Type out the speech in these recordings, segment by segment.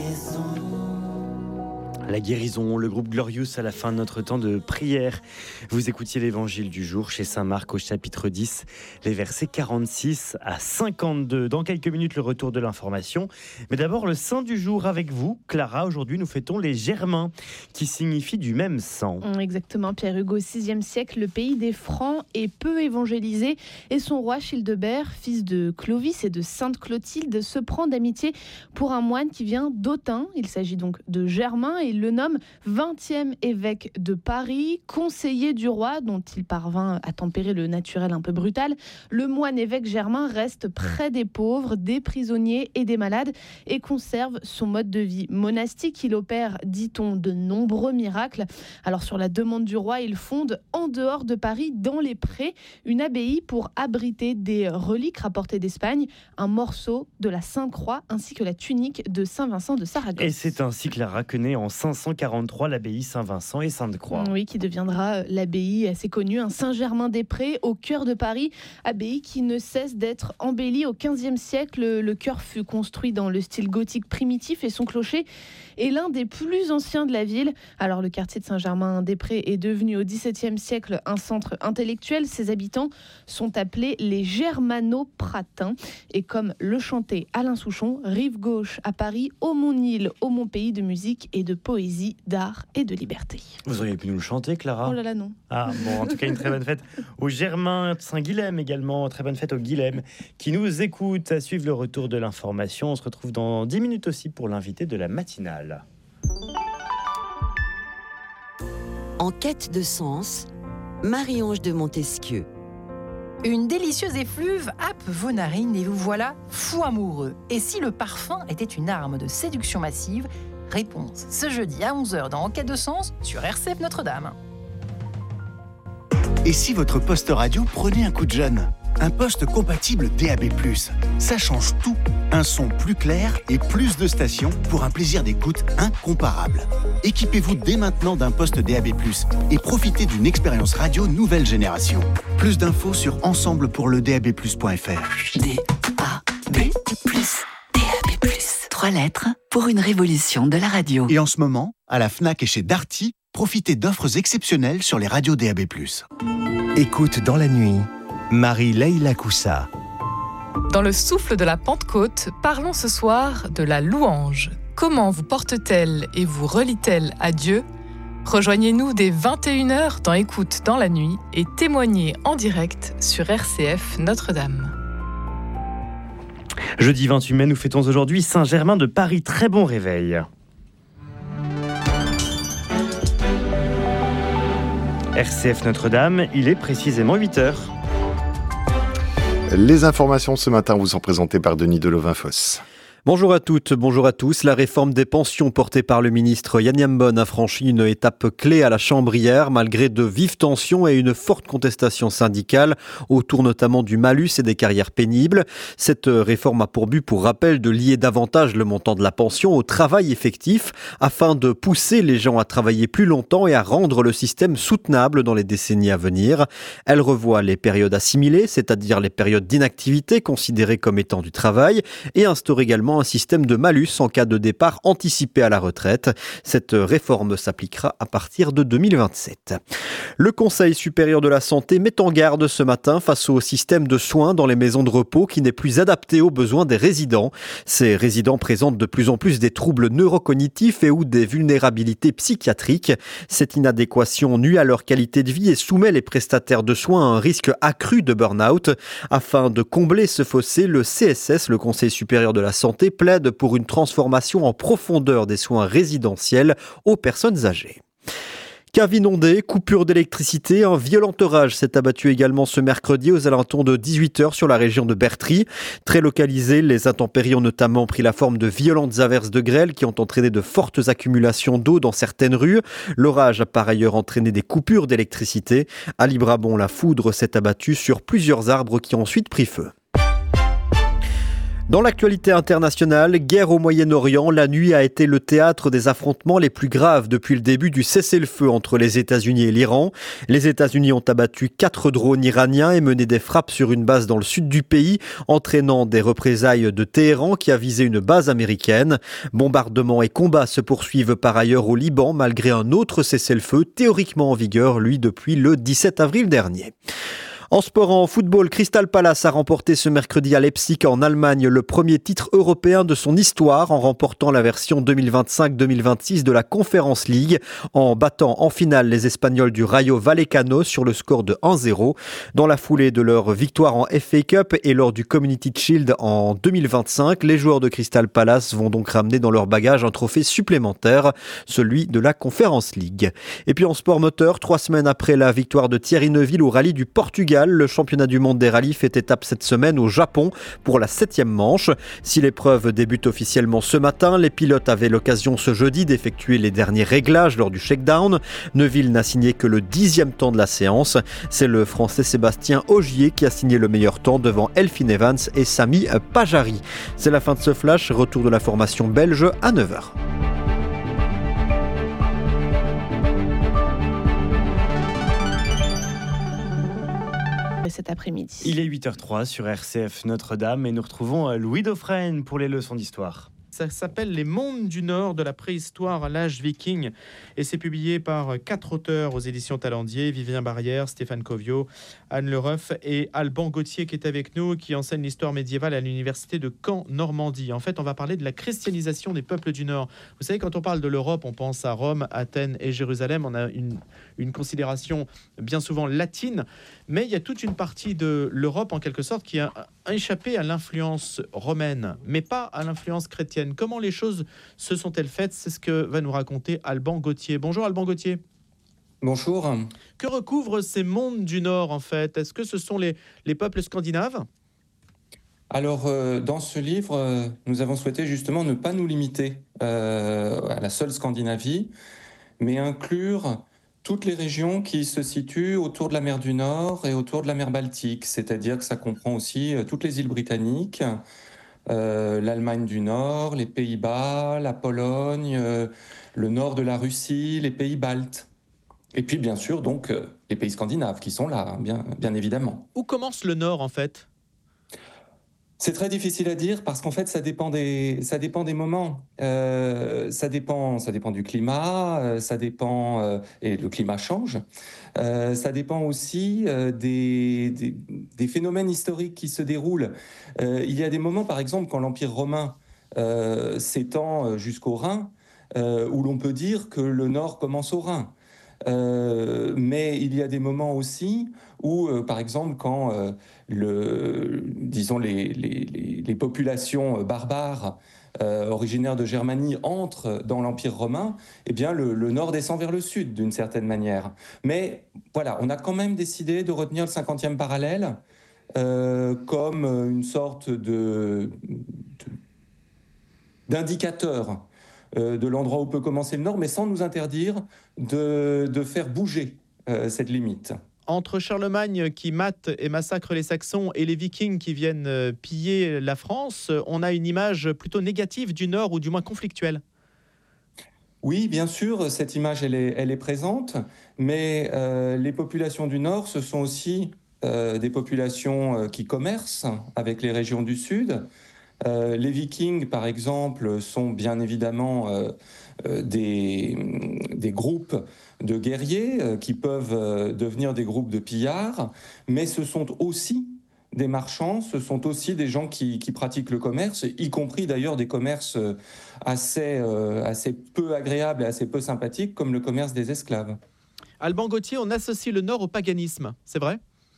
La guérison, le groupe Glorious à la fin de notre temps de prière. Vous écoutiez l'évangile du jour chez Saint Marc au chapitre 10, les versets 46 à 52. Dans quelques minutes, le retour de l'information. Mais d'abord, le saint du jour avec vous. Clara, aujourd'hui, nous fêtons les Germains, qui signifie du même sang. Exactement, Pierre-Hugo, au VIe siècle, le pays des Francs est peu évangélisé et son roi Childebert, fils de Clovis et de Sainte Clotilde, se prend d'amitié pour un moine qui vient d'Autun. Il s'agit donc de Germain et il le nomme 20e évêque de Paris, conseiller du roi dont il parvint à tempérer le naturel un peu brutal. Le moine évêque Germain reste près des pauvres, des prisonniers et des malades et conserve son mode de vie monastique. Il opère, dit-on, de nombreux miracles. Alors sur la demande du roi, il fonde en dehors de Paris, dans les prés, une abbaye pour abriter des reliques rapportées d'Espagne, un morceau de la Sainte-Croix ainsi que la tunique de Saint-Vincent de Saragosse. Et c'est ainsi que Clara connaît en 543 l'abbaye Saint-Vincent et Sainte-Croix. Oui, qui deviendra l'abbaye assez connue, un Saint-Germain-des-Prés au cœur de Paris, abbaye qui ne cesse d'être embellie. Au XVe siècle, le chœur fut construit dans le style gothique primitif et son clocher est l'un des plus anciens de la ville. Alors le quartier de Saint-Germain-des-Prés est devenu au XVIIe siècle un centre intellectuel. Ses habitants sont appelés les Germano-Pratins. Et comme le chantait Alain Souchon, rive gauche à Paris, au Mont-Nil, au Mont-Pays de musique et de poésie, d'art et de liberté. Vous auriez pu nous le chanter, Clara ? Oh là là, non. Ah bon, en tout cas, une très bonne fête aux Germains, Saint-Guilhem également, très bonne fête aux Guilhem qui nous écoutent. À suivre le retour de l'information. On se retrouve dans 10 minutes aussi pour l'invité de la matinale. En quête de sens, Marie-Ange de Montesquieu. Une délicieuse effluve happe vos narines et vous voilà fou amoureux. Et si le parfum était une arme de séduction massive ? Réponse ce jeudi à 11h dans Enquête de sens sur RCF Notre-Dame. Et si votre poste radio prenait un coup de jeune ? Un poste compatible DAB+. Ça change tout. Un son plus clair et plus de stations pour un plaisir d'écoute incomparable. Équipez-vous dès maintenant d'un poste DAB+, et profitez d'une expérience radio nouvelle génération. Plus d'infos sur ensemblepourledab+.fr. DAB+. 3 lettres pour une révolution de la radio. Et en ce moment, à la Fnac et chez Darty, profitez d'offres exceptionnelles sur les radios DAB+. Écoute dans la nuit, Marie-Leila Coussa. Dans le souffle de la Pentecôte, parlons ce soir de la louange. Comment vous porte-t-elle et vous relie-t-elle à Dieu ? Rejoignez-nous dès 21h dans Écoute dans la nuit et témoignez en direct sur RCF Notre-Dame. Jeudi 28 mai, nous fêtons aujourd'hui Saint-Germain de Paris. Très bon réveil. RCF Notre-Dame, il est précisément 8h. Les informations ce matin vous sont présentées par Denis Delovain-Fosse. Bonjour à toutes, bonjour à tous. La réforme des pensions portée par le ministre Yann Yambon a franchi une étape clé à la Chambre hier, malgré de vives tensions et une forte contestation syndicale, autour notamment du malus et des carrières pénibles. Cette réforme a pour but, pour rappel, de lier davantage le montant de la pension au travail effectif, afin de pousser les gens à travailler plus longtemps et à rendre le système soutenable dans les décennies à venir. Elle revoit les périodes assimilées, c'est-à-dire les périodes d'inactivité considérées comme étant du travail, et instaure également un système de malus en cas de départ anticipé à la retraite. Cette réforme s'appliquera à partir de 2027. Le Conseil supérieur de la santé met en garde ce matin face au système de soins dans les maisons de repos qui n'est plus adapté aux besoins des résidents. Ces résidents présentent de plus en plus des troubles neurocognitifs et ou des vulnérabilités psychiatriques. Cette inadéquation nuit à leur qualité de vie et soumet les prestataires de soins à un risque accru de burn-out. Afin de combler ce fossé, le CSS, le Conseil supérieur de la santé, plaide pour une transformation en profondeur des soins résidentiels aux personnes âgées. Cave inondée, coupure d'électricité, un violent orage s'est abattu également ce mercredi aux alentours de 18h sur la région de Bertry. Très localisées, les intempéries ont notamment pris la forme de violentes averses de grêle qui ont entraîné de fortes accumulations d'eau dans certaines rues. L'orage a par ailleurs entraîné des coupures d'électricité. À Librabon, la foudre s'est abattue sur plusieurs arbres qui ont ensuite pris feu. Dans l'actualité internationale, guerre au Moyen-Orient, la nuit a été le théâtre des affrontements les plus graves depuis le début du cessez-le-feu entre les États-Unis et l'Iran. Les États-Unis ont abattu 4 drones iraniens et mené des frappes sur une base dans le sud du pays, entraînant des représailles de Téhéran qui a visé une base américaine. Bombardements et combats se poursuivent par ailleurs au Liban malgré un autre cessez-le-feu théoriquement en vigueur, lui, depuis le 17 avril dernier. En sport, en football, Crystal Palace a remporté ce mercredi à Leipzig en Allemagne le premier titre européen de son histoire en remportant la version 2025-2026 de la Conference League en battant en finale les Espagnols du Rayo Vallecano sur le score de 1-0. Dans la foulée de leur victoire en FA Cup et lors du Community Shield en 2025, les joueurs de Crystal Palace vont donc ramener dans leur bagage un trophée supplémentaire, celui de la Conference League. Et puis en sport moteur, 3 semaines après la victoire de Thierry Neuville au rallye du Portugal, le championnat du monde des rallyes fait étape cette semaine au Japon pour la 7e manche. Si l'épreuve débute officiellement ce matin, les pilotes avaient l'occasion ce jeudi d'effectuer les derniers réglages lors du shakedown. Neuville n'a signé que le 10e temps de la séance. C'est le Français Sébastien Ogier qui a signé le meilleur temps devant Elfyn Evans et Sami Pajari. C'est la fin de ce flash, retour de la formation belge à 9h. Cet après-midi. Il est 8h03 sur RCF Notre-Dame et nous retrouvons Louis Dauphren pour les leçons d'histoire. Ça s'appelle Les mondes du Nord, de la préhistoire à l'âge viking. Et c'est publié par 4 auteurs aux éditions Talendier, Vivien Barrière, Stéphane Covio, Anne Lereuf et Alban Gauthier qui est avec nous, qui enseigne l'histoire médiévale à l'université de Caen, Normandie. En fait, on va parler de la christianisation des peuples du Nord. Vous savez, quand on parle de l'Europe, on pense à Rome, Athènes et Jérusalem. On a une considération bien souvent latine, mais il y a toute une partie de l'Europe, en quelque sorte, qui a échappé à l'influence romaine, mais pas à l'influence chrétienne. Comment les choses se sont-elles faites? C'est ce que va nous raconter Alban Gauthier. Bonjour Alban Gauthier. Bonjour. Que recouvrent ces mondes du Nord en fait? Est-ce que ce sont les peuples scandinaves? Alors, dans ce livre, nous avons souhaité justement ne pas nous limiter à la seule Scandinavie, mais inclure toutes les régions qui se situent autour de la mer du Nord et autour de la mer Baltique, c'est-à-dire que ça comprend aussi toutes les îles britanniques, l'Allemagne du Nord, les Pays-Bas, la Pologne, le nord de la Russie, les pays baltes. Et puis bien sûr donc les pays scandinaves qui sont là, bien évidemment. Où commence le Nord en fait? C'est très difficile à dire parce qu'en fait ça dépend des moments. Ça dépend du climat, ça dépend et le climat change. Ça dépend aussi des phénomènes historiques qui se déroulent. Il y a des moments, par exemple, quand l'Empire romain s'étend jusqu'au Rhin, où l'on peut dire que le Nord commence au Rhin. Mais il y a des moments aussi où, par exemple, quand les populations barbares originaires de Germanie entrent dans l'Empire romain, eh bien le Nord descend vers le Sud d'une certaine manière. Mais voilà, on a quand même décidé de retenir le 50e parallèle comme une sorte d'indicateur de l'endroit où peut commencer le Nord, mais sans nous interdire de faire bouger cette limite. Entre Charlemagne qui mate et massacre les Saxons et les Vikings qui viennent piller la France, on a une image plutôt négative du Nord, ou du moins conflictuelle. Oui, bien sûr, cette image, elle est présente, mais les populations du Nord, ce sont aussi des populations qui commercent avec les régions du Sud. Les Vikings, par exemple, sont bien évidemment des groupes de guerriers qui peuvent devenir des groupes de pillards, mais ce sont aussi des marchands, ce sont aussi des gens qui pratiquent le commerce, y compris d'ailleurs des commerces assez peu agréables et assez peu sympathiques, comme le commerce des esclaves. Alban Gauthier, on associe le Nord au paganisme, c'est vrai ?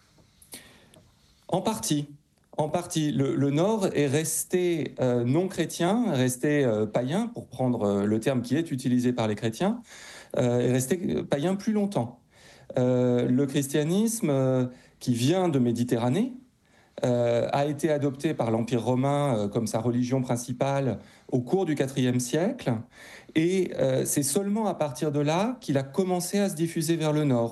En partie. Le Nord est resté non chrétien, resté païen, pour prendre le terme qui est utilisé par les chrétiens, est resté païen plus longtemps. Le christianisme qui vient de Méditerranée a été adopté par l'Empire romain comme sa religion principale au cours du IVe siècle, et c'est seulement à partir de là qu'il a commencé à se diffuser vers le Nord,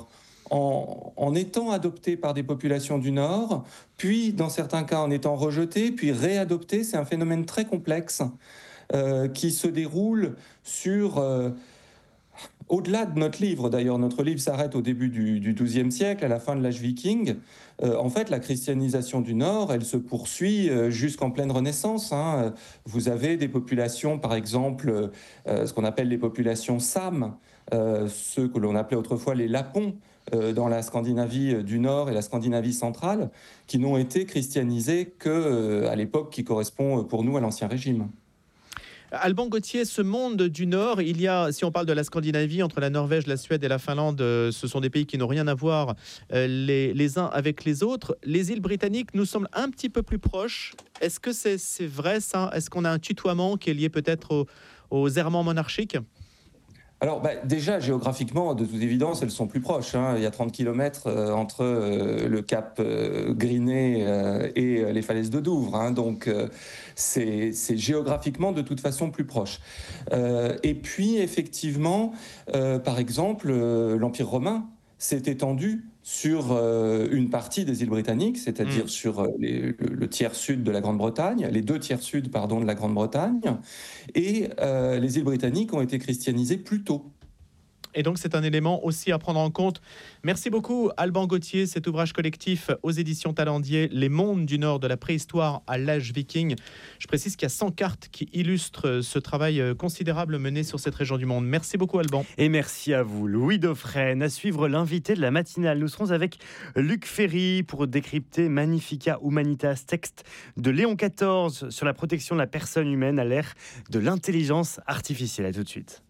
en étant adopté par des populations du Nord, puis dans certains cas en étant rejeté, puis réadopté. C'est un phénomène très complexe qui se déroule sur... au-delà de notre livre, d'ailleurs, notre livre s'arrête au début du XIIe siècle, à la fin de l'âge viking. En fait, la christianisation du Nord, elle se poursuit jusqu'en pleine Renaissance. Vous avez des populations, par exemple, ce qu'on appelle les populations Sam, ceux que l'on appelait autrefois les Lapons, dans la Scandinavie du Nord et la Scandinavie centrale, qui n'ont été christianisés qu'à l'époque qui correspond pour nous à l'Ancien Régime. Alban Gauthier, ce monde du Nord, il y a, si on parle de la Scandinavie, entre la Norvège, la Suède et la Finlande, ce sont des pays qui n'ont rien à voir les uns avec les autres. Les îles britanniques nous semblent un petit peu plus proches. Est-ce que c'est vrai ça? Est-ce qu'on a un tutoiement qui est lié peut-être aux errements monarchiques? Alors déjà, géographiquement, de toute évidence, elles sont plus proches. Il y a 30 km entre le cap Griné et les falaises de Douvres. Donc c'est géographiquement de toute façon plus proche. Et puis effectivement, par exemple, l'Empire romain s'est étendu sur une partie des îles britanniques, c'est-à-dire sur le tiers sud de la Grande-Bretagne, les 2 tiers sud de la Grande-Bretagne, et les îles britanniques ont été christianisées plus tôt. Et donc, c'est un élément aussi à prendre en compte. Merci beaucoup, Alban Gauthier. Cet ouvrage collectif aux éditions Talendier, Les mondes du Nord, de la préhistoire à l'âge viking. Je précise qu'il y a 100 cartes qui illustrent ce travail considérable mené sur cette région du monde. Merci beaucoup, Alban. Et merci à vous, Louis Dauphren. À suivre l'invité de la matinale. Nous serons avec Luc Ferry pour décrypter Magnifica Humanitas, texte de Léon XIV sur la protection de la personne humaine à l'ère de l'intelligence artificielle. À tout de suite.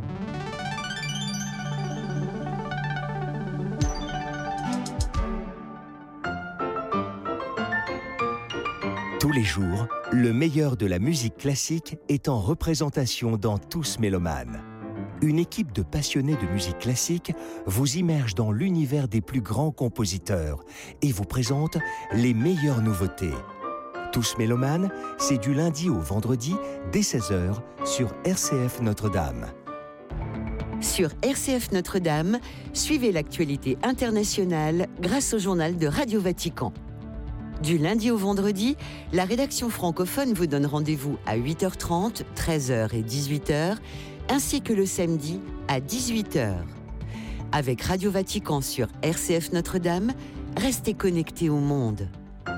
Tous les jours, le meilleur de la musique classique est en représentation dans Tous Mélomanes. Une équipe de passionnés de musique classique vous immerge dans l'univers des plus grands compositeurs et vous présente les meilleures nouveautés. Tous Mélomanes, c'est du lundi au vendredi dès 16h sur RCF Notre-Dame. Sur RCF Notre-Dame, suivez l'actualité internationale grâce au journal de Radio Vatican. Du lundi au vendredi, la rédaction francophone vous donne rendez-vous à 8h30, 13h et 18h, ainsi que le samedi à 18h. Avec Radio Vatican sur RCF Notre-Dame, restez connectés au monde.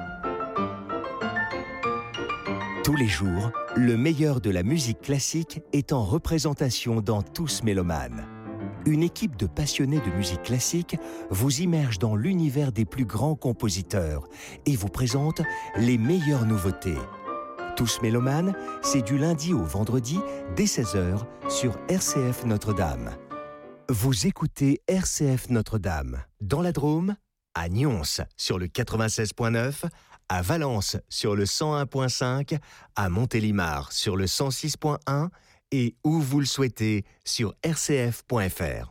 Tous les jours, le meilleur de la musique classique est en représentation dans Tous Mélomanes. Une équipe de passionnés de musique classique vous immerge dans l'univers des plus grands compositeurs et vous présente les meilleures nouveautés. Tous Mélomanes, c'est du lundi au vendredi dès 16h sur RCF Notre-Dame. Vous écoutez RCF Notre-Dame dans la Drôme, à Nyons sur le 96.9, à Valence sur le 101.5, à Montélimar sur le 106.1 et où vous le souhaitez sur rcf.fr.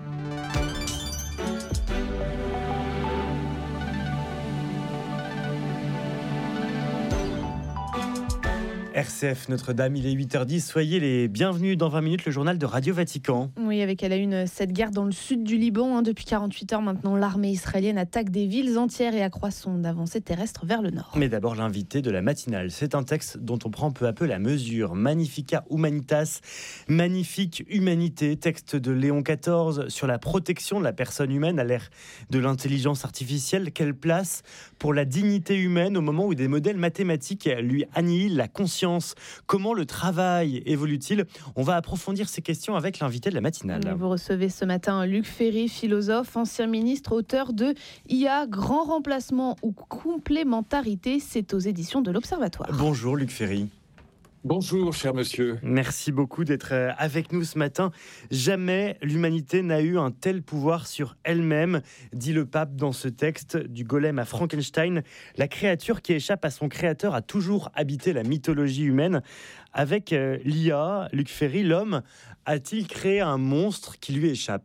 RCF Notre-Dame, il est 8h10. Soyez les bienvenus dans 20 minutes, le journal de Radio Vatican. Oui, avec à la une cette guerre dans le sud du Liban. Depuis 48 heures maintenant, l'armée israélienne attaque des villes entières et accroît son avancée terrestre vers le nord. Mais d'abord, l'invité de la matinale. C'est un texte dont on prend peu à peu la mesure. Magnifica Humanitas, magnifique humanité, texte de Léon XIV sur la protection de la personne humaine à l'ère de l'intelligence artificielle. Quelle place pour la dignité humaine au moment où des modèles mathématiques lui annihilent la conscience? Comment le travail évolue-t-il? On va approfondir ces questions avec l'invité de la matinale. Vous recevez ce matin Luc Ferry, philosophe, ancien ministre, auteur de IA, grand remplacement ou complémentarité. C'est aux éditions de l'Observatoire. Bonjour Luc Ferry. Bonjour, cher monsieur. Merci beaucoup d'être avec nous ce matin. Jamais l'humanité n'a eu un tel pouvoir sur elle-même, dit le pape dans ce texte, du golem à Frankenstein. La créature qui échappe à son créateur a toujours habité la mythologie humaine. Avec l'IA, Luc Ferry, l'homme a-t-il créé un monstre qui lui échappe ?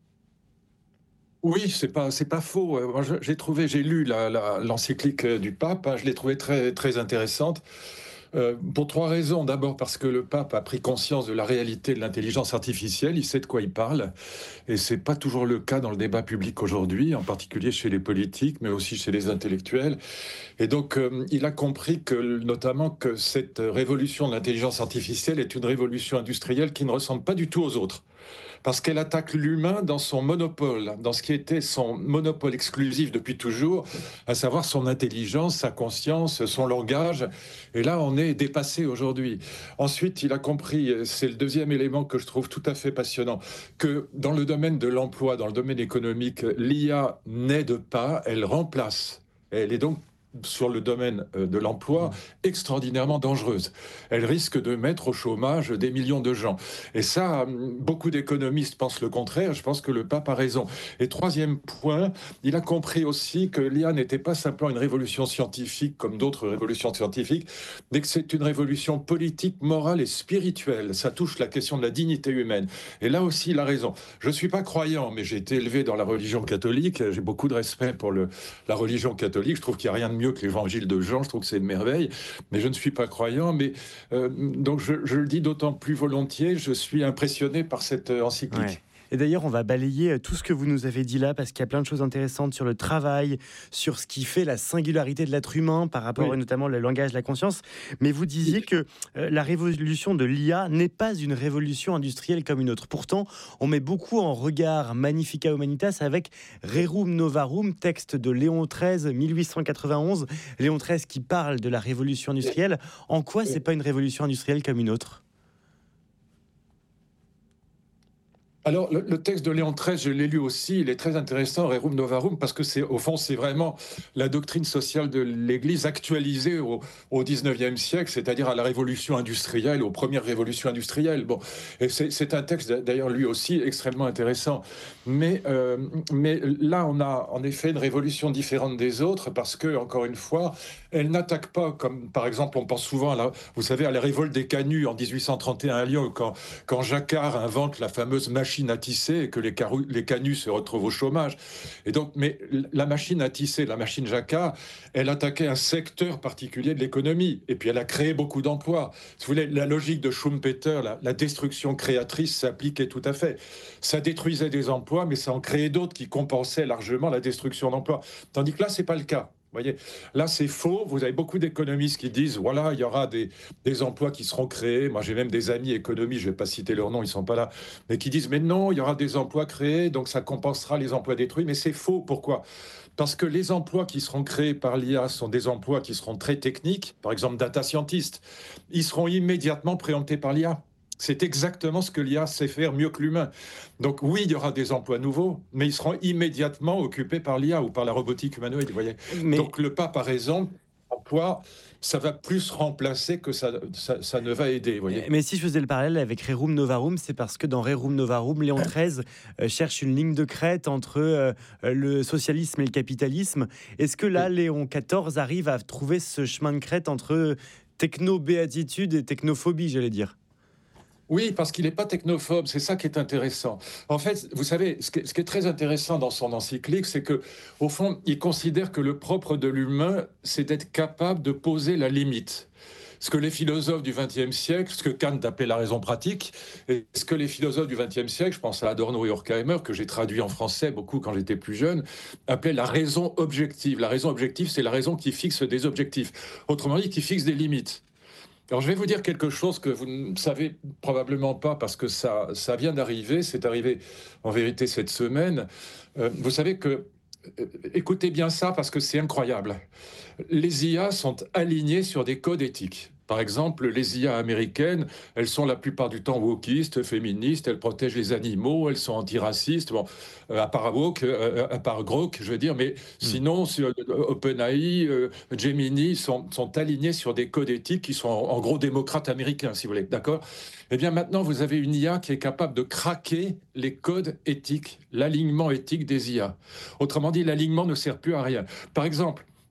Oui, c'est pas faux. Moi, j'ai lu l'encyclique du pape, je l'ai trouvée très, très intéressante. Pour 3 raisons. D'abord parce que le pape a pris conscience de la réalité de l'intelligence artificielle, il sait de quoi il parle, et c'est pas toujours le cas dans le débat public aujourd'hui, en particulier chez les politiques, mais aussi chez les intellectuels. Et donc, il a compris notamment que cette révolution de l'intelligence artificielle est une révolution industrielle qui ne ressemble pas du tout aux autres. Parce qu'elle attaque l'humain dans son monopole, dans ce qui était son monopole exclusif depuis toujours, à savoir son intelligence, sa conscience, son langage. Et là, on est dépassé aujourd'hui. Ensuite, il a compris, c'est le deuxième élément que je trouve tout à fait passionnant, que dans le domaine de l'emploi, dans le domaine économique, l'IA n'aide pas, elle remplace. Elle est donc sur le domaine de l'emploi extraordinairement dangereuse. Elle risque de mettre au chômage des millions de gens. Et ça, beaucoup d'économistes pensent le contraire. Je pense que le pape a raison. Et troisième point, il a compris aussi que l'IA n'était pas simplement une révolution scientifique comme d'autres révolutions scientifiques, mais que c'est une révolution politique, morale et spirituelle. Ça touche la question de la dignité humaine. Et là aussi, il a raison. Je ne suis pas croyant, mais j'ai été élevé dans la religion catholique. J'ai beaucoup de respect pour la religion catholique. Je trouve qu'il n'y a rien de mieux que l'évangile de Jean, je trouve que c'est une merveille, mais je ne suis pas croyant, mais donc je le dis d'autant plus volontiers, je suis impressionné par cette encyclique. Ouais. Et d'ailleurs, on va balayer tout ce que vous nous avez dit là, parce qu'il y a plein de choses intéressantes sur le travail, sur ce qui fait la singularité de l'être humain, par rapport notamment au langage, la conscience. Mais vous disiez que la révolution de l'IA n'est pas une révolution industrielle comme une autre. Pourtant, on met beaucoup en regard Magnificat Humanitas avec Rerum Novarum, texte de Léon XIII, 1891. Léon XIII qui parle de la révolution industrielle. En quoi c'est pas une révolution industrielle comme une autre ? Alors, le texte de Léon XIII, je l'ai lu aussi, il est très intéressant, Rerum Novarum, parce que c'est vraiment la doctrine sociale de l'Église actualisée au XIXe siècle, c'est-à-dire à la révolution industrielle, aux premières révolutions industrielles. Bon, et c'est un texte, d'ailleurs, lui aussi, extrêmement intéressant. Mais là, on a en effet une révolution différente des autres, parce que, encore une fois, elle n'attaque pas, comme par exemple, on pense souvent à la révolte des canuts en 1831 à Lyon, quand Jacquard invente la fameuse machine à tisser et que les canuts se retrouvent au chômage. Et donc, mais la machine à tisser, la machine Jacquard, elle attaquait un secteur particulier de l'économie. Et puis, elle a créé beaucoup d'emplois. Si vous voulez, la logique de Schumpeter, la destruction créatrice s'appliquait tout à fait. Ça détruisait des emplois, mais ça en créait d'autres qui compensaient largement la destruction d'emplois. Tandis que là, c'est pas le cas. Vous voyez, là, c'est faux. Vous avez beaucoup d'économistes qui disent, voilà, il y aura des emplois qui seront créés. Moi, j'ai même des amis économistes, je ne vais pas citer leur nom, ils ne sont pas là, mais qui disent, mais non, il y aura des emplois créés, donc ça compensera les emplois détruits. Mais c'est faux. Pourquoi ? Parce que les emplois qui seront créés par l'IA sont des emplois qui seront très techniques. Par exemple, data scientist. Ils seront immédiatement préemptés par l'IA. C'est exactement ce que l'IA sait faire mieux que l'humain. Donc oui, il y aura des emplois nouveaux, mais ils seront immédiatement occupés par l'IA ou par la robotique humanoïde. Vous voyez. Donc le pape a raison, l'emploi, ça va plus remplacer que ça ne va aider. Vous voyez. Mais si je faisais le parallèle avec Rerum Novarum, c'est parce que dans Rerum Novarum, Léon XIII cherche une ligne de crête entre le socialisme et le capitalisme. Est-ce que là, Léon XIV arrive à trouver ce chemin de crête entre techno-béatitude et technophobie, j'allais dire ? Oui, parce qu'il n'est pas technophobe, c'est ça qui est intéressant. En fait, vous savez, ce qui est très intéressant dans son encyclique, c'est que, au fond, il considère que le propre de l'humain, c'est d'être capable de poser la limite. Ce que les philosophes du XXe siècle, ce que Kant appelait la raison pratique, et ce que les philosophes du XXe siècle, je pense à Adorno et Horkheimer, que j'ai traduit en français beaucoup quand j'étais plus jeune, appelaient la raison objective. La raison objective, c'est la raison qui fixe des objectifs. Autrement dit, qui fixe des limites. Alors, je vais vous dire quelque chose que vous ne savez probablement pas parce que ça vient d'arriver. C'est arrivé en vérité cette semaine. Vous savez que, écoutez bien ça parce que c'est incroyable. Les IA sont alignées sur des codes éthiques. Par exemple, les IA américaines, elles sont la plupart du temps wokistes, féministes, elles protègent les animaux, elles sont antiracistes, bon, à part Grok, je veux dire, mais sinon, OpenAI, Gemini sont alignés sur des codes éthiques qui sont en gros démocrates américains, si vous voulez, d'accord ? Eh bien maintenant, vous avez une IA qui est capable de craquer les codes éthiques, l'alignement éthique des IA. Autrement dit, l'alignement ne sert plus à rien. Par exemple,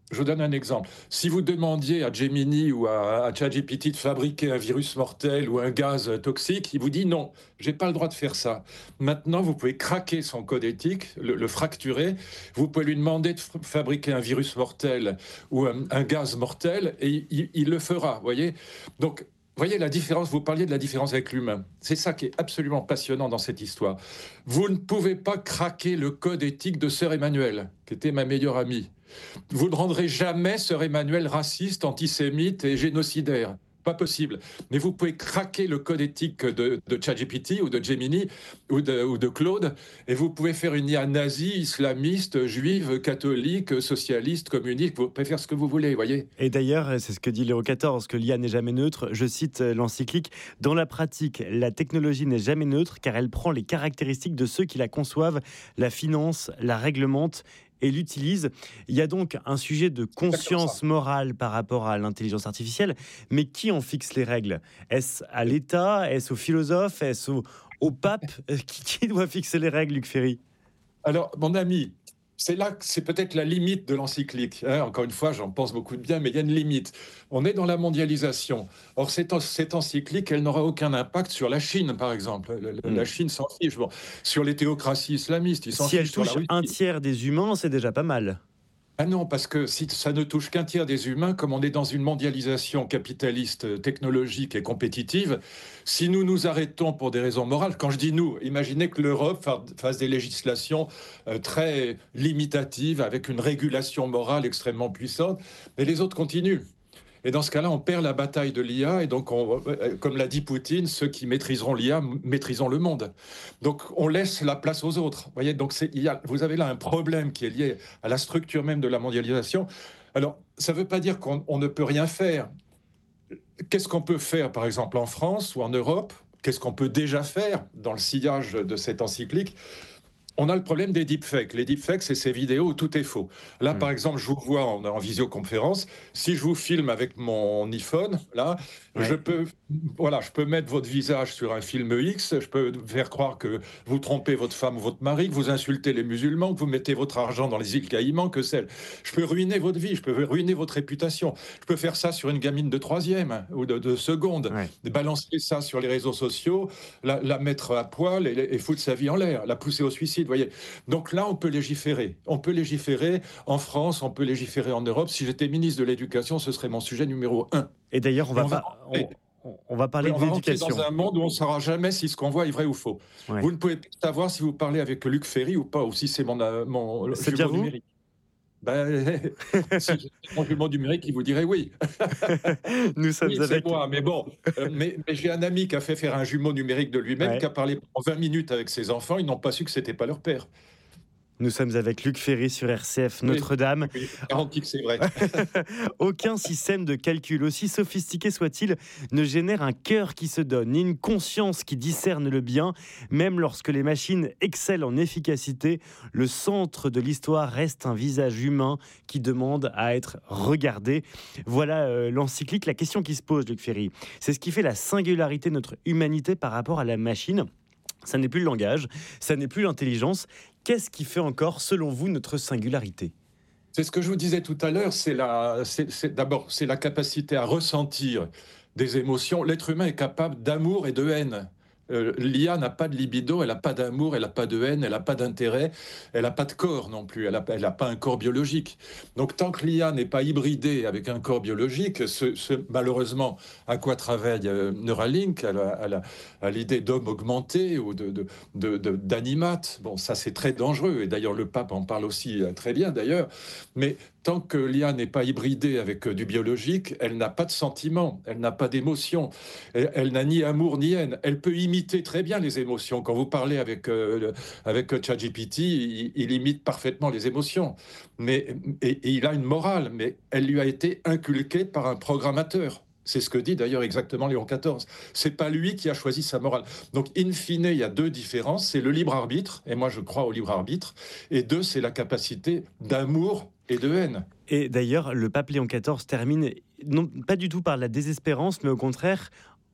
Je vous donne un exemple. Si vous demandiez à Gemini ou à ChatGPT de fabriquer un virus mortel ou un gaz toxique, il vous dit non, j'ai pas le droit de faire ça. Maintenant, vous pouvez craquer son code éthique, le fracturer. Vous pouvez lui demander de fabriquer un virus mortel ou un gaz mortel et il le fera, voyez. Donc, voyez la différence, vous parliez de la différence avec l'humain. C'est ça qui est absolument passionnant dans cette histoire. Vous ne pouvez pas craquer le code éthique de Sœur Emmanuelle, qui était ma meilleure amie. Vous ne rendrez jamais Sœur Emmanuelle raciste, antisémite et génocidaire. Pas possible. Mais vous pouvez craquer le code éthique de ChatGPT ou de Gemini ou de Claude et vous pouvez faire une IA nazie, islamiste, juive, catholique, socialiste, communiste. Vous pouvez faire ce que vous voulez, voyez. Et d'ailleurs, c'est ce que dit Léo XIV, que l'IA n'est jamais neutre. Je cite l'encyclique. Dans la pratique, la technologie n'est jamais neutre car elle prend les caractéristiques de ceux qui la conçoivent, la financent, la réglementent et l'utilise. Il y a donc un sujet de conscience morale par rapport à l'intelligence artificielle, mais qui en fixe les règles ? Est-ce à l'État ? Est-ce aux philosophes ? Est-ce au pape ? Qui doit fixer les règles, Luc Ferry ? Alors, mon ami, c'est là que c'est peut-être la limite de l'encyclique. Encore une fois, j'en pense beaucoup de bien, mais il y a une limite. On est dans la mondialisation. Or, cette encyclique, elle n'aura aucun impact sur la Chine, par exemple. La Chine s'en fiche. Bon, sur les théocraties islamistes, ils s'en fichent. Si elle touche un tiers des humains, c'est déjà pas mal. Ah non, parce que si ça ne touche qu'un tiers des humains, comme on est dans une mondialisation capitaliste, technologique et compétitive, si nous nous arrêtons pour des raisons morales, quand je dis nous, imaginez que l'Europe fasse des législations très limitatives, avec une régulation morale extrêmement puissante, mais les autres continuent. Et dans ce cas-là, on perd la bataille de l'IA. Et donc, comme l'a dit Poutine, ceux qui maîtriseront l'IA maîtriseront le monde. Donc, on laisse la place aux autres. Vous voyez, donc vous avez là un problème qui est lié à la structure même de la mondialisation. Alors, ça ne veut pas dire qu'on ne peut rien faire. Qu'est-ce qu'on peut faire, par exemple, en France ou en Europe ? Qu'est-ce qu'on peut déjà faire dans le sillage de cette encyclique ? On a le problème des deepfakes. Les deepfakes, c'est ces vidéos où tout est faux. Là, par exemple, je vous vois en visioconférence. Si je vous filme avec mon iPhone, là, je peux mettre votre visage sur un film X. Je peux faire croire que vous trompez votre femme ou votre mari, que vous insultez les musulmans, que vous mettez votre argent dans les îles Caïmans, que sais-je. Je peux ruiner votre vie, je peux ruiner votre réputation. Je peux faire ça sur une gamine de 3e ou de seconde. Balancer ça sur les réseaux sociaux, la mettre à poil et foutre sa vie en l'air, la pousser au suicide. Voyez. Donc là, on peut légiférer. On peut légiférer en France, on peut légiférer en Europe. Si j'étais ministre de l'Éducation, ce serait mon sujet numéro 1. Et d'ailleurs, on va parler de l'éducation. On va rentrer dans un monde où on ne saura jamais si ce qu'on voit est vrai ou faux. Ouais. Vous ne pouvez pas savoir si vous parlez avec Luc Ferry ou pas, ou si c'est mon c'est bien vous numérique. Si c'était mon jumeau numérique, il vous dirait oui. Nous sommes avec... c'est moi, mais bon. Mais j'ai un ami qui a fait faire un jumeau numérique de lui-même, qui a parlé pendant 20 minutes avec ses enfants. Ils n'ont pas su que c'était pas leur père. Nous sommes avec Luc Ferry sur RCF Notre-Dame. Oui, garantie que c'est vrai. Aucun système de calcul, aussi sophistiqué soit-il, ne génère un cœur qui se donne, ni une conscience qui discerne le bien. Même lorsque les machines excellent en efficacité, le centre de l'histoire reste un visage humain qui demande à être regardé. Voilà l'encyclique. La question qui se pose, Luc Ferry, c'est ce qui fait la singularité de notre humanité par rapport à la machine. Ça n'est plus le langage, ça n'est plus l'intelligence. Qu'est-ce qui fait encore, selon vous, notre singularité ? C'est ce que je vous disais tout à l'heure, d'abord, c'est la capacité à ressentir des émotions. L'être humain est capable d'amour et de haine. L'IA n'a pas de libido, elle n'a pas d'amour, elle n'a pas de haine, elle n'a pas d'intérêt, elle n'a pas de corps non plus, elle n'a pas un corps biologique. Donc tant que l'IA n'est pas hybridée avec un corps biologique, malheureusement, à quoi travaille Neuralink, à l'idée d'homme augmenté ou d'animate, bon, ça c'est très dangereux, et d'ailleurs le pape en parle aussi très bien d'ailleurs, mais tant que l'IA n'est pas hybridée avec du biologique, elle n'a pas de sentiments, elle n'a pas d'émotions, elle n'a ni amour ni haine. Elle peut imiter très bien les émotions. Quand vous parlez avec ChatGPT, il imite parfaitement les émotions. Et il a une morale, mais elle lui a été inculquée par un programmateur. C'est ce que dit d'ailleurs exactement Léon XIV. C'est pas lui qui a choisi sa morale. Donc, in fine, il y a deux différences. C'est le libre arbitre, et moi je crois au libre arbitre, et deux, c'est la capacité d'amour et de haine. Et d'ailleurs, le pape Léon XIV termine non pas du tout par la désespérance, mais au contraire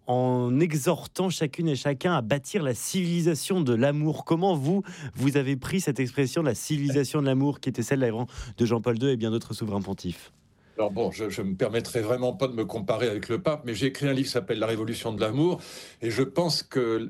en exhortant chacune et chacun à bâtir la civilisation de l'amour. Comment vous avez pris cette expression de la civilisation de l'amour qui était celle de Jean-Paul II et bien d'autres souverains pontifes ? Alors bon, je ne me permettrai vraiment pas de me comparer avec le pape, mais j'ai écrit un livre qui s'appelle La Révolution de l'amour, et je pense que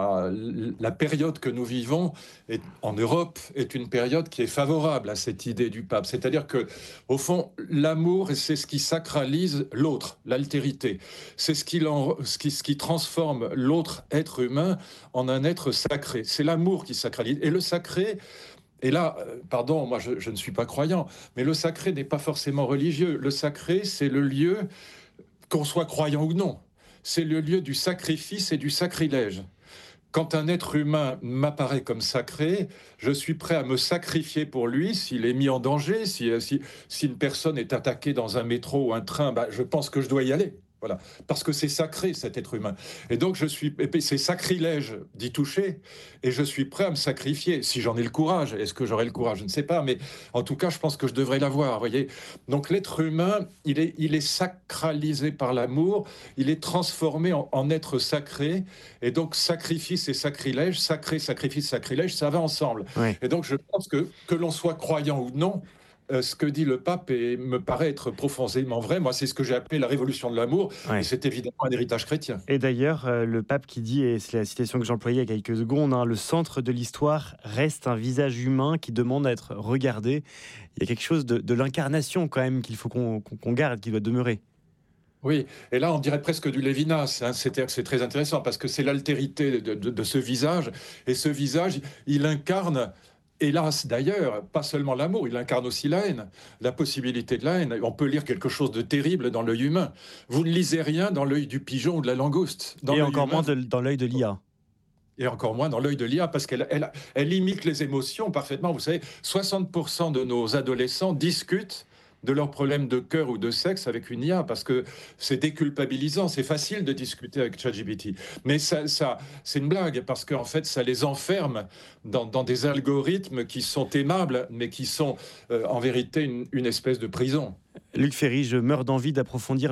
la période que nous vivons en Europe est une période qui est favorable à cette idée du pape. C'est-à-dire que, au fond, l'amour, c'est ce qui sacralise l'autre, l'altérité. C'est ce qui transforme l'autre être humain en un être sacré. C'est l'amour qui sacralise. Et le sacré... Et là, pardon, moi je ne suis pas croyant, mais le sacré n'est pas forcément religieux. Le sacré, c'est le lieu, qu'on soit croyant ou non, c'est le lieu du sacrifice et du sacrilège. Quand un être humain m'apparaît comme sacré, je suis prêt à me sacrifier pour lui s'il est mis en danger, si une personne est attaquée dans un métro ou un train, je pense que je dois y aller. Voilà, parce que c'est sacré cet être humain. Et donc c'est sacrilège d'y toucher, et je suis prêt à me sacrifier si j'en ai le courage. Est-ce que j'aurai le courage ? Je ne sais pas, mais en tout cas, je pense que je devrais l'avoir. Voyez. Donc l'être humain, il est sacralisé par l'amour, il est transformé en être sacré, et donc sacrifice et sacrilège, sacré, sacrifice, sacrilège, ça va ensemble. Oui. Et donc je pense que l'on soit croyant ou non, ce que dit le pape me paraît être profondément vrai. Moi, c'est ce que j'ai appelé la révolution de l'amour. Ouais. Et c'est évidemment un héritage chrétien. Et d'ailleurs, le pape qui dit, et c'est la citation que j'employais il y a quelques secondes, le centre de l'histoire reste un visage humain qui demande à être regardé. Il y a quelque chose de l'incarnation quand même qu'il faut qu'on garde, qui doit demeurer. Oui, et là on dirait presque du Lévinas, c'est très intéressant parce que c'est l'altérité de ce visage. Et ce visage, il incarne... Hélas, d'ailleurs, pas seulement l'amour, il incarne aussi la haine, la possibilité de la haine. On peut lire quelque chose de terrible dans l'œil humain. Vous ne lisez rien dans l'œil du pigeon ou de la langouste. Et encore moins dans l'œil de l'IA. Et encore moins dans l'œil de l'IA, parce qu'elle imite les émotions parfaitement. Vous savez, 60% de nos adolescents discutent de leurs problèmes de cœur ou de sexe avec une IA, parce que c'est déculpabilisant, c'est facile de discuter avec ChatGPT. Mais ça c'est une blague, parce qu'en fait, ça les enferme dans des algorithmes qui sont aimables, mais qui sont en vérité une espèce de prison. Luc Ferry, je meurs d'envie d'approfondir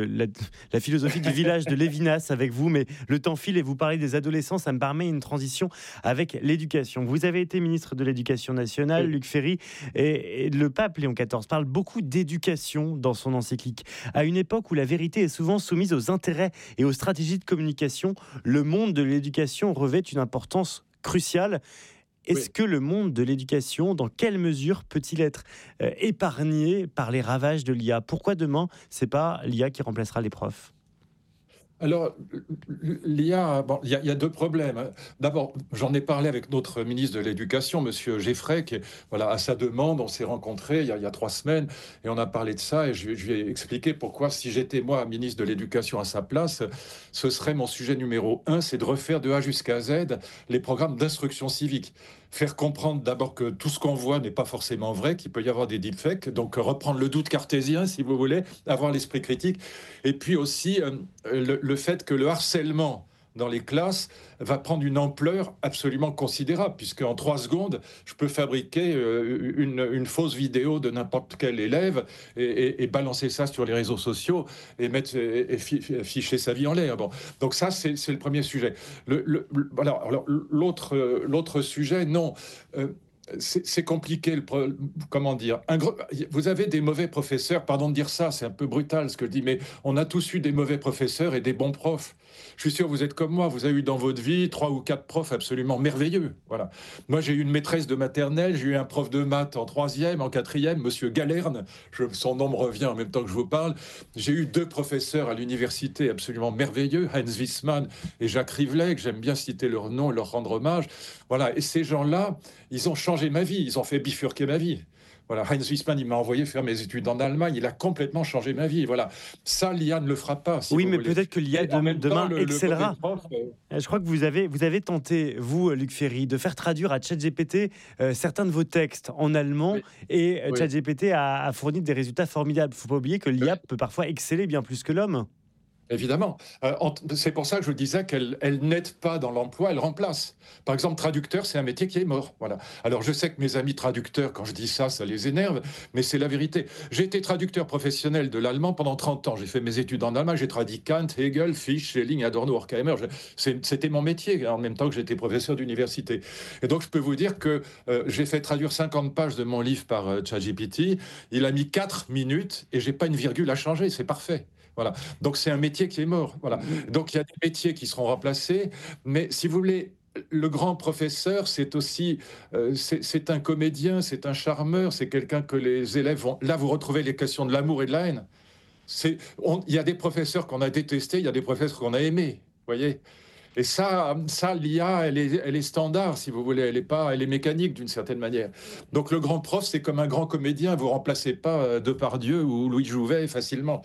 la philosophie du village de Lévinas avec vous, mais le temps file et vous parlez des adolescents, ça me permet une transition avec l'éducation. Vous avez été ministre de l'Éducation nationale, Luc Ferry, et le pape Léon XIV parle beaucoup d'éducation dans son encyclique. À une époque où la vérité est souvent soumise aux intérêts et aux stratégies de communication, le monde de l'éducation revêt une importance cruciale. Est-ce que le monde de l'éducation, dans quelle mesure peut-il être épargné par les ravages de l'IA ? Pourquoi demain, ce n'est pas l'IA qui remplacera les profs ? Alors, l'IA, il y a deux problèmes. D'abord, j'en ai parlé avec notre ministre de l'Éducation, Monsieur Geffray, qui, à sa demande, on s'est rencontrés il y a 3 semaines et on a parlé de ça. Et je lui ai expliqué pourquoi, si j'étais moi ministre de l'Éducation à sa place, ce serait mon sujet numéro 1, c'est de refaire de A jusqu'à Z les programmes d'instruction civique. Faire comprendre d'abord que tout ce qu'on voit n'est pas forcément vrai, qu'il peut y avoir des deepfakes, donc reprendre le doute cartésien, si vous voulez, avoir l'esprit critique. Et puis aussi le fait que le harcèlement dans les classes va prendre une ampleur absolument considérable, puisqu'en 3 secondes, je peux fabriquer une fausse vidéo de n'importe quel élève et balancer ça sur les réseaux sociaux et ficher sa vie en l'air. Bon. Donc ça, c'est le premier sujet. L'autre sujet, non... c'est compliqué, comment dire. Vous avez des mauvais professeurs, pardon de dire ça, c'est un peu brutal ce que je dis, mais on a tous eu des mauvais professeurs et des bons profs. Je suis sûr que vous êtes comme moi, vous avez eu dans votre vie 3 ou 4 profs absolument merveilleux. Voilà. Moi, j'ai eu une maîtresse de maternelle, j'ai eu un prof de maths en 3e, en 4e, Monsieur Galerne, son nom me revient en même temps que je vous parle. J'ai eu 2 professeurs à l'université absolument merveilleux, Heinz Wiesmann et Jacques Rivlet, que j'aime bien citer leur nom et leur rendre hommage. Voilà. Et ces gens-là, ils ont changé ma vie, ils ont fait bifurquer ma vie. Voilà, Heinz Wiesmann, il m'a envoyé faire mes études en Allemagne, il a complètement changé ma vie. Voilà, ça, l'IA ne le fera pas. Si oui, mais peut-être que l'IA demain excellera. Je crois que vous avez tenté, vous, Luc Ferry, de faire traduire à ChatGPT certains de vos textes en allemand, et ChatGPT a fourni des résultats formidables. Il ne faut pas oublier que l'IA peut parfois exceller bien plus que l'homme. Évidemment. C'est pour ça que je disais qu'elle n'aide pas dans l'emploi, elle remplace. Par exemple, traducteur, c'est un métier qui est mort. Voilà. Alors, je sais que mes amis traducteurs, quand je dis ça, ça les énerve, mais c'est la vérité. J'ai été traducteur professionnel de l'allemand pendant 30 ans. J'ai fait mes études en allemand, j'ai traduit Kant, Hegel, Fichte, Schelling, Adorno, Horkheimer. C'était mon métier, en même temps que j'étais professeur d'université. Et donc, je peux vous dire que j'ai fait traduire 50 pages de mon livre par ChatGPT. Il a mis 4 minutes et j'ai pas une virgule à changer. C'est parfait. Voilà. Donc c'est un métier qui est mort. Voilà. Donc il y a des métiers qui seront remplacés, mais si vous voulez, le grand professeur, c'est aussi c'est un comédien, c'est un charmeur, c'est quelqu'un que les élèves vont. Là, vous retrouvez les questions de l'amour et de la haine. Il y a des professeurs qu'on a détestés, il y a des professeurs qu'on a aimés. Voyez. Et ça, l'IA, elle est standard, si vous voulez. Elle est mécanique d'une certaine manière. Donc le grand prof, c'est comme un grand comédien. Vous remplacez pas Depardieu ou Louis Jouvet facilement.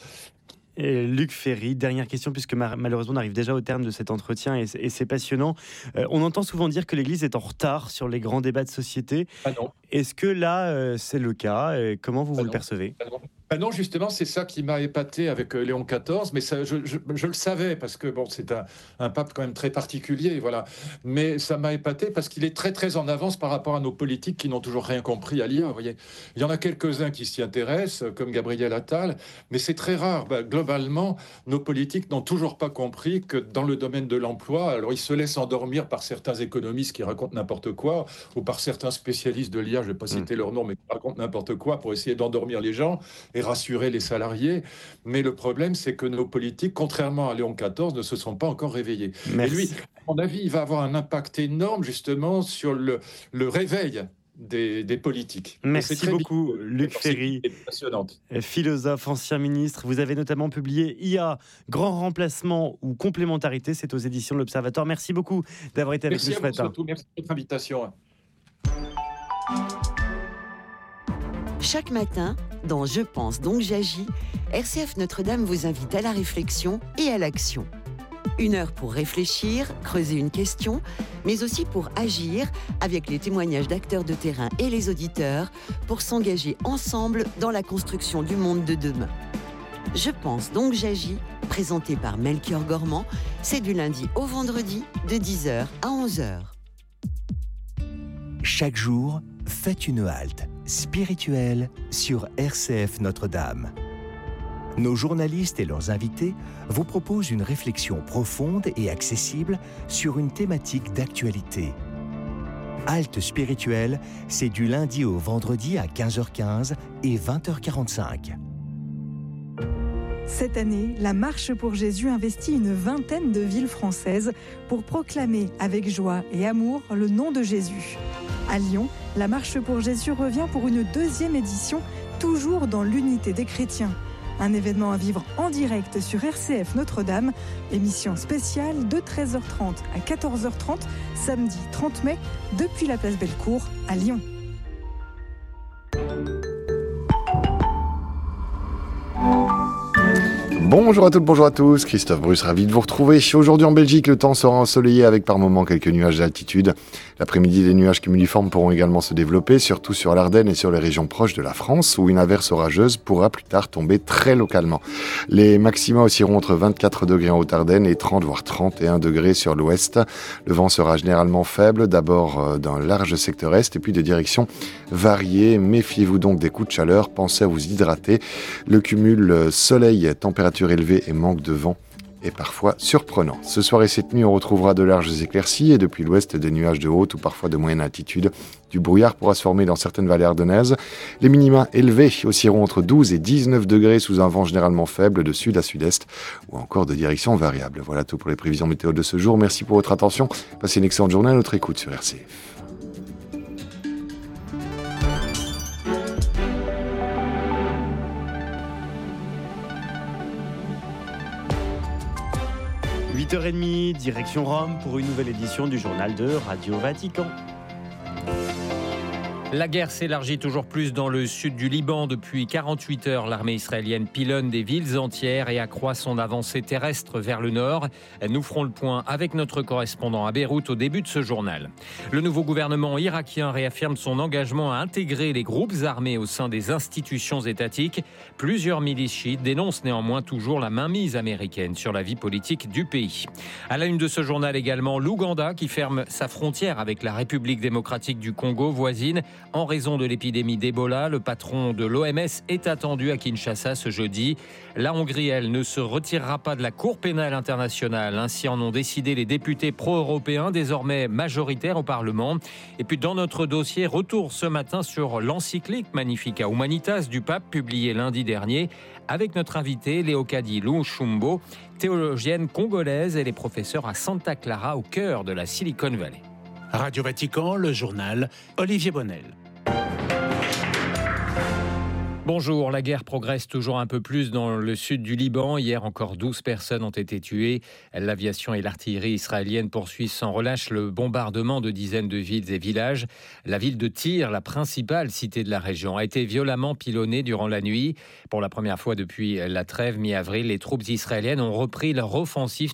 Et Luc Ferry, dernière question, puisque malheureusement on arrive déjà au terme de cet entretien et c'est passionnant. On entend souvent dire que l'Église est en retard sur les grands débats de société. Ah non. Est-ce que là, c'est le cas ? Comment vous le percevez ? Non, justement, c'est ça qui m'a épaté avec Léon XIV, mais ça, je le savais, parce que bon, c'est un pape quand même très particulier, voilà. Mais ça m'a épaté parce qu'il est très, très en avance par rapport à nos politiques qui n'ont toujours rien compris à l'IA, vous voyez. Il y en a quelques-uns qui s'y intéressent, comme Gabriel Attal, mais c'est très rare. Globalement, nos politiques n'ont toujours pas compris que dans le domaine de l'emploi, alors ils se laissent endormir par certains économistes qui racontent n'importe quoi, ou par certains spécialistes de l'IA, je ne vais pas citer leur nom, mais qui racontent n'importe quoi pour essayer d'endormir les gens et rassurer les salariés. Mais le problème, c'est que nos politiques, contrairement à Léon XIV, ne se sont pas encore réveillés. Merci. Et lui, à mon avis, il va avoir un impact énorme, justement, sur le réveil des politiques. Merci beaucoup, Luc Ferry, philosophe, ancien ministre. Vous avez notamment publié IA, grand remplacement ou complémentarité. C'est aux éditions de l'Observatoire. Merci beaucoup d'avoir été avec nous ce matin. Merci pour votre invitation. Chaque matin, dans Je pense donc j'agis, RCF Notre-Dame vous invite à la réflexion et à l'action. 1 heure pour réfléchir, creuser une question, mais aussi pour agir avec les témoignages d'acteurs de terrain et les auditeurs pour s'engager ensemble dans la construction du monde de demain. Je pense donc j'agis, présenté par Melchior Gormand, c'est du lundi au vendredi de 10h à 11h. Chaque jour, faites une halte spirituelle sur RCF Notre-Dame. Nos journalistes et leurs invités vous proposent une réflexion profonde et accessible sur une thématique d'actualité. Halte spirituelle, c'est du lundi au vendredi à 15h15 et 20h45. Cette année, la Marche pour Jésus investit une vingtaine de villes françaises pour proclamer avec joie et amour le nom de Jésus. À Lyon, la Marche pour Jésus revient pour une 2e édition, toujours dans l'unité des chrétiens. Un événement à vivre en direct sur RCF Notre-Dame, émission spéciale de 13h30 à 14h30, samedi 30 mai, depuis la place Bellecour à Lyon. Bonjour à toutes, bonjour à tous, Christophe Bruce, ravi de vous retrouver. Aujourd'hui en Belgique, le temps sera ensoleillé avec par moments quelques nuages d'altitude. L'après-midi, les nuages cumuliformes pourront également se développer, surtout sur l'Ardenne et sur les régions proches de la France, où une averse orageuse pourra plus tard tomber très localement. Les maxima oscilleront entre 24 degrés en Haute-Ardenne et 30 voire 31 degrés sur l'ouest. Le vent sera généralement faible, d'abord d'un large secteur est et puis de direction variée. Méfiez-vous donc des coups de chaleur, pensez à vous hydrater. Le cumul soleil-température élevée et manque de vent est parfois surprenant. Ce soir et cette nuit, on retrouvera de larges éclaircies et depuis l'ouest des nuages de haute ou parfois de moyenne altitude. Du brouillard pourra se former dans certaines vallées ardennaises. Les minima élevés oscilleront entre 12 et 19 degrés sous un vent généralement faible de sud à sud-est ou encore de direction variable. Voilà tout pour les prévisions météo de ce jour. Merci pour votre attention. Passez une excellente journée à notre écoute sur RCF. – 8h30, direction Rome pour une nouvelle édition du journal de Radio Vatican. La guerre s'élargit toujours plus dans le sud du Liban. Depuis 48 heures, l'armée israélienne pilonne des villes entières et accroît son avancée terrestre vers le nord. Nous ferons le point avec notre correspondant à Beyrouth au début de ce journal. Le nouveau gouvernement irakien réaffirme son engagement à intégrer les groupes armés au sein des institutions étatiques. Plusieurs milices chiites dénoncent néanmoins toujours la mainmise américaine sur la vie politique du pays. À la une de ce journal également, l'Ouganda qui ferme sa frontière avec la République démocratique du Congo voisine. En raison de l'épidémie d'Ebola, le patron de l'OMS est attendu à Kinshasa ce jeudi. La Hongrie, elle, ne se retirera pas de la Cour pénale internationale. Ainsi en ont décidé les députés pro-européens, désormais majoritaires au Parlement. Et puis dans notre dossier, retour ce matin sur l'encyclique Magnificat Humanitas du pape, publiée lundi dernier, avec notre invitée Leokadie Lushumbo, théologienne congolaise. Elle est professeure à Santa Clara, au cœur de la Silicon Valley. Radio Vatican, le journal, Olivier Bonnel. Bonjour, la guerre progresse toujours un peu plus dans le sud du Liban. Hier encore 12 personnes ont été tuées. L'aviation et l'artillerie israélienne poursuivent sans relâche le bombardement de dizaines de villes et villages. La ville de Tyr, la principale cité de la région, a été violemment pilonnée durant la nuit. Pour la première fois depuis la trêve mi-avril, les troupes israéliennes ont repris leur offensive